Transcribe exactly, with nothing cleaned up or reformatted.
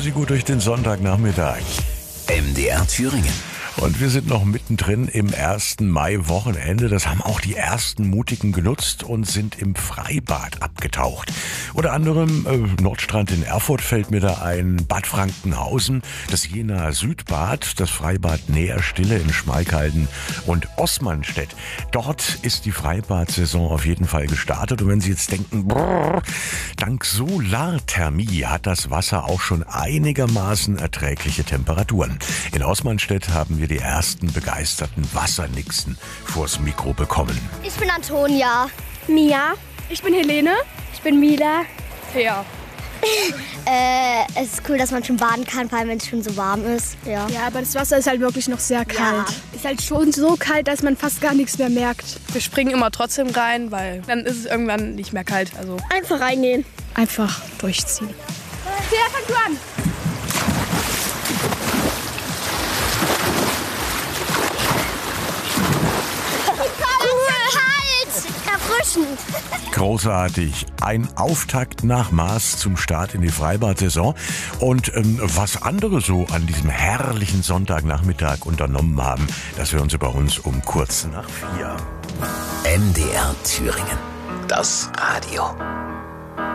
Sie gut durch den Sonntagnachmittag. M D R Thüringen. Und wir sind noch mittendrin im ersten Mai-Wochenende. Das haben auch die ersten Mutigen genutzt und sind im Freibad abgetaucht. Unter anderem äh, Nordstrand in Erfurt fällt mir da ein, Bad Frankenhausen, das Jenaer Südbad, das Freibad Neerstille in Schmalkalden und Osmanstedt. Dort ist die Freibad-Saison auf jeden Fall gestartet. Und wenn Sie jetzt denken, brrr, dank Solarthermie hat das Wasser auch schon einigermaßen erträgliche Temperaturen. In Osmanstedt haben wir die ersten begeisterten Wassernixen vors Mikro bekommen. Ich bin Antonia. Mia. Ich bin Helene. Ich bin Mila. Ja. äh, es ist cool, dass man schon baden kann, vor allem wenn es schon so warm ist. Ja. ja, aber das Wasser ist halt wirklich noch sehr kalt. Ja. Ist halt schon so kalt, dass man fast gar nichts mehr merkt. Wir springen immer trotzdem rein, weil dann ist es irgendwann nicht mehr kalt. Also einfach reingehen. Einfach durchziehen. Wer fängt du an? Erfrischend. Großartig. Ein Auftakt nach Maß zum Start in die Freibad-Saison. Und ähm, was andere so an diesem herrlichen Sonntagnachmittag unternommen haben, das hören Sie bei uns um kurz nach vier. M D R Thüringen. Das Radio.